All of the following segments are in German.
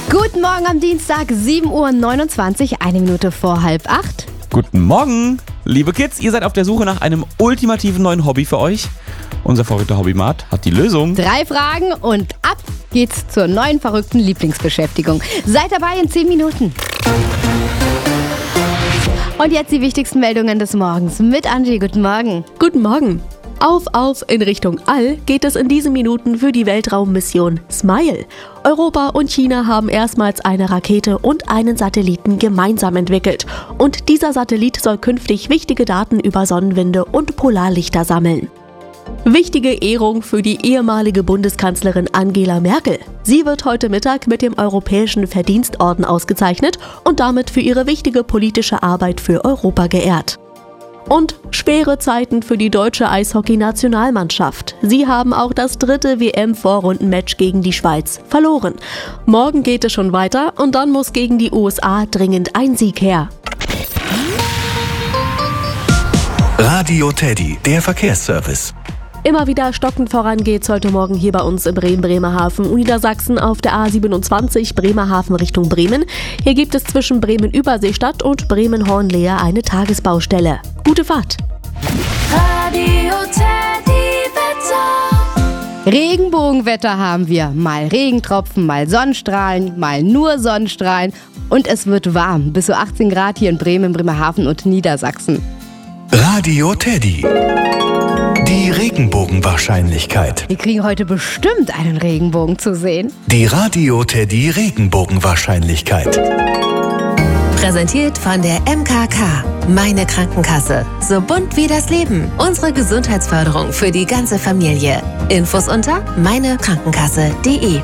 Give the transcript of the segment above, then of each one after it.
Guten Morgen am Dienstag, 7:29 Uhr, 1 Minute vor 7:30. Guten Morgen, liebe Kids, ihr seid auf der Suche nach einem ultimativen neuen Hobby für euch. Unser verrückter Hobbymat hat die Lösung. 3 Fragen und ab geht's zur neuen verrückten Lieblingsbeschäftigung. Seid dabei in 10 Minuten. Und jetzt die wichtigsten Meldungen des Morgens mit Angie. Guten Morgen. Guten Morgen. Auf in Richtung All geht es in diesen Minuten für die Weltraummission SMILE. Europa und China haben erstmals eine Rakete und einen Satelliten gemeinsam entwickelt. Und dieser Satellit soll künftig wichtige Daten über Sonnenwinde und Polarlichter sammeln. Wichtige Ehrung für die ehemalige Bundeskanzlerin Angela Merkel. Sie wird heute Mittag mit dem Europäischen Verdienstorden ausgezeichnet und damit für ihre wichtige politische Arbeit für Europa geehrt. Und schwere Zeiten für die deutsche Eishockey-Nationalmannschaft. Sie haben auch das 3. WM-Vorrundenmatch gegen die Schweiz verloren. Morgen geht es schon weiter und dann muss gegen die USA dringend ein Sieg her. Radio Teddy, der Verkehrsservice. Immer wieder stockend voran geht's heute Morgen hier bei uns in Bremen-Bremerhaven und Niedersachsen auf der A27 Bremerhaven Richtung Bremen. Hier gibt es zwischen Bremen-Überseestadt und Bremen-Hornlehe eine Tagesbaustelle. Gute Fahrt! Radio Teddy Wetter. Regenbogenwetter haben wir. Mal Regentropfen, mal Sonnenstrahlen, mal nur Sonnenstrahlen. Und es wird warm. Bis zu 18 Grad hier in Bremen, Bremerhaven und Niedersachsen. Radio Teddy. Die Regenbogenwahrscheinlichkeit. Wir kriegen heute bestimmt einen Regenbogen zu sehen. Die Radio Teddy Regenbogenwahrscheinlichkeit. Präsentiert von der MKK. Meine Krankenkasse. So bunt wie das Leben. Unsere Gesundheitsförderung für die ganze Familie. Infos unter meinekrankenkasse.de.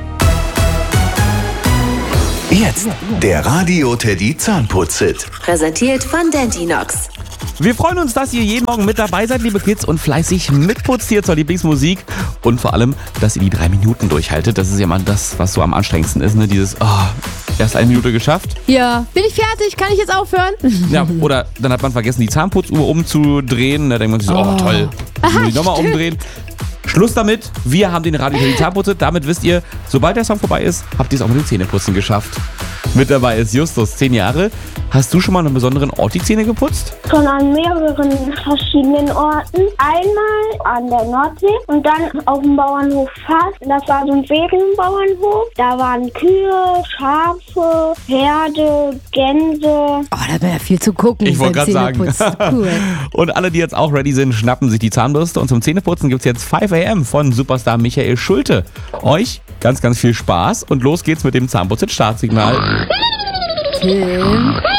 Jetzt der Radio Teddy Zahnputz-Hit. Präsentiert von Dentinox. Wir freuen uns, dass ihr jeden Morgen mit dabei seid, liebe Kids, und fleißig mitputzt hier zur Lieblingsmusik. Und vor allem, dass ihr die 3 Minuten durchhaltet. Das ist ja mal das, was so am anstrengendsten ist, ne? Dieses, erst 1 Minute geschafft. Ja, bin ich fertig? Kann ich jetzt aufhören? Ja, oder dann hat man vergessen, die Zahnputzuhr umzudrehen. Da denkt man sich so, toll, muss ich nochmal umdrehen. Schluss damit, wir haben den Radio Teddy Zahnputz. Damit wisst ihr, sobald der Song vorbei ist, habt ihr es auch mit dem Zähneputzen geschafft. Mit dabei ist Justus, 10 Jahre. Hast du schon mal an einem besonderen Ort die Zähne geputzt? Schon an mehreren verschiedenen Orten. Einmal an der Nordsee und dann auf dem Bauernhof Fast. Das war so ein Ferienbauernhof. Da waren Kühe, Schafe, Pferde, Gänse. Oh, da wäre ja viel zu gucken. Ich wollte gerade sagen. Cool. Und alle, die jetzt auch ready sind, schnappen sich die Zahnbürste. Und zum Zähneputzen gibt es jetzt 5 AM von Superstar Michael Schulte. Euch ganz, ganz viel Spaß und los geht's mit dem Zahnputz-Startsignal. Tim.